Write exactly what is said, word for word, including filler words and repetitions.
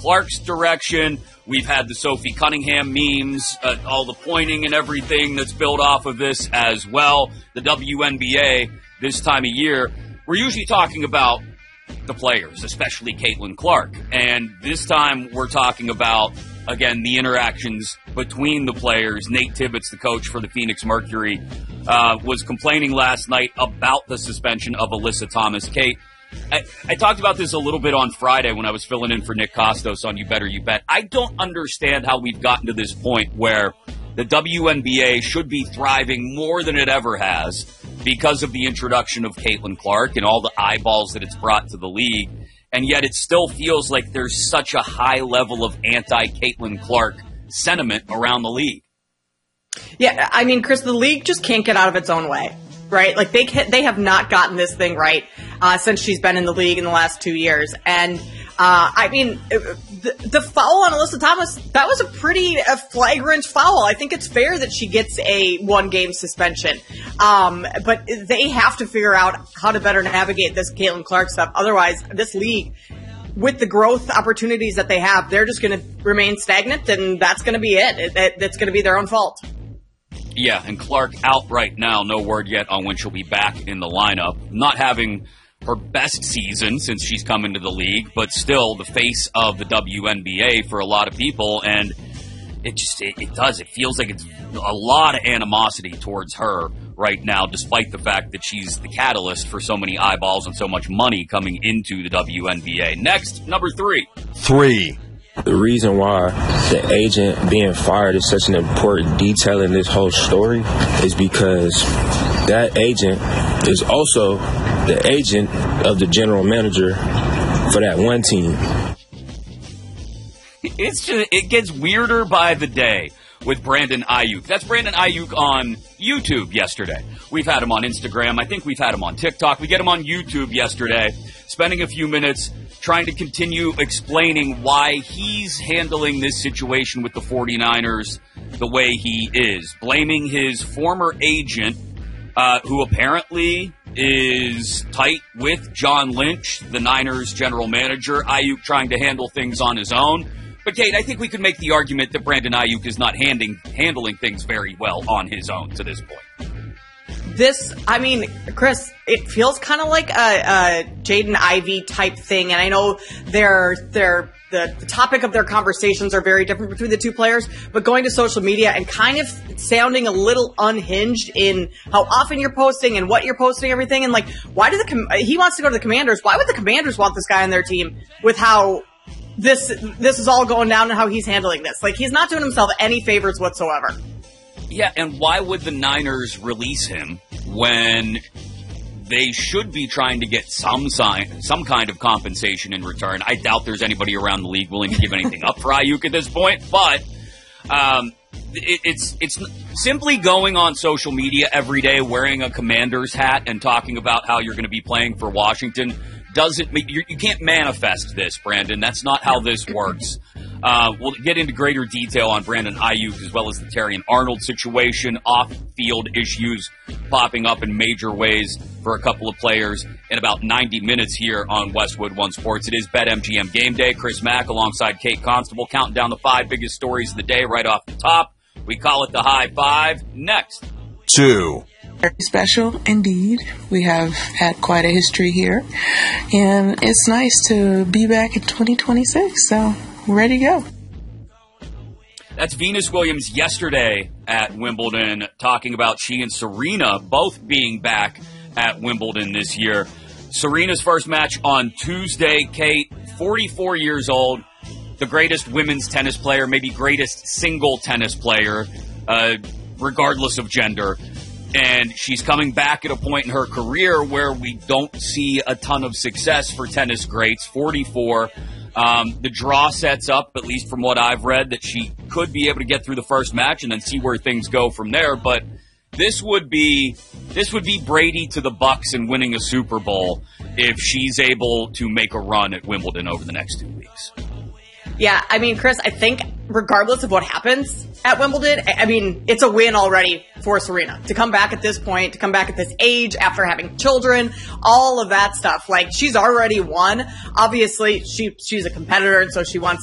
Clark's direction. We've had the Sophie Cunningham memes, uh, all the pointing and everything that's built off of this as well. The W N B A, this time of year, we're usually talking about the players, especially Caitlin Clark. And this time we're talking about, again, the interactions between the players. Nate Tibbetts, the coach for the Phoenix Mercury, uh, was complaining last night about the suspension of Alyssa Thomas. Kate, I, I talked about this a little bit on Friday when I was filling in for Nick Costos on You Better You Bet. I don't understand how we've gotten to this point where the W N B A should be thriving more than it ever has because of the introduction of Caitlin Clark and all the eyeballs that it's brought to the league. And yet it still feels like there's such a high level of anti-Caitlin Clark sentiment around the league. Yeah, I mean, Chris, the league just can't get out of its own way, right? Like, they they have not gotten this thing right uh, since she's been in the league in the last two years. And, uh, I mean, the, the foul on Alyssa Thomas, that was a pretty uh, flagrant foul. I think it's fair that she gets a one-game suspension. Um, but they have to figure out how to better navigate this Caitlin Clark stuff. Otherwise, this league, with the growth opportunities that they have, they're just going to remain stagnant, and that's going to be it. it, it it's going to be their own fault. Yeah, and Clark out right now. No word yet on when she'll be back in the lineup. Not having her best season since she's come into the league, but still the face of the W N B A for a lot of people. And it just, it, it does. It feels like it's a lot of animosity towards her right now, despite the fact that she's the catalyst for so many eyeballs and so much money coming into the W N B A. Next, number three. Three. The reason why the agent being fired is such an important detail in this whole story is because that agent is also the agent of the general manager for that one team. It's just, it gets weirder by the day with Brandon Aiyuk. That's Brandon Aiyuk on YouTube yesterday. We've had him on Instagram. I think we've had him on TikTok. We get him on YouTube yesterday, spending a few minutes trying to continue explaining why he's handling this situation with the 49ers the way he is. Blaming his former agent, uh, who apparently is tight with John Lynch, the Niners general manager. Aiyuk trying to handle things on his own. But, Kate, I think we could make the argument that Brandon Aiyuk is not handing, handling things very well on his own to this point. This, I mean, Chris, it feels kind of like a, a Jaden Ivey type thing, and I know they're, they're, the, the topic of their conversations are very different between the two players, but going to social media and kind of sounding a little unhinged in how often you're posting and what you're posting, everything, and like, why do the, com- he wants to go to the Commanders, why would the Commanders want this guy on their team with how this, this is all going down and how he's handling this? Like, he's not doing himself any favors whatsoever. Yeah, and why would the Niners release him when they should be trying to get some sign, some kind of compensation in return? I doubt there's anybody around the league willing to give anything up for Aiyuk at this point, but um, it, it's it's simply going on social media every day wearing a Commander's hat and talking about how you're going to be playing for Washington doesn't make you, you can't manifest this, Brandon. That's not how this works. Uh, we'll get into greater detail on Brandon Aiyuk as well as the Terrion Arnold situation, off-field issues popping up in major ways for a couple of players in about ninety minutes here on Westwood One Sports. It is BetMGM Game Day. Chris Mack alongside Kate Constable counting down the five biggest stories of the day right off the top. We call it the High Five. Next. Two. Very special indeed. We have had quite a history here, and it's nice to be back in twenty twenty-six, so we're ready to go. That's Venus Williams yesterday at Wimbledon talking about she and Serena both being back at Wimbledon this year. Serena's first match on Tuesday. Kate, forty-four years old, the greatest women's tennis player, maybe greatest single tennis player, uh, regardless of gender. And she's coming back at a point in her career where we don't see a ton of success for tennis greats. forty-four. Um, the draw sets up, at least from what I've read, that she could be able to get through the first match and then see where things go from there. But this would be this would be Brady to the Bucks and winning a Super Bowl if she's able to make a run at Wimbledon over the next two weeks. Yeah, I mean, Chris, I think regardless of what happens at Wimbledon, I mean, it's a win already for Serena. To come back at this point, to come back at this age, after having children, all of that stuff. Like, she's already won. Obviously, she she's a competitor, and so she wants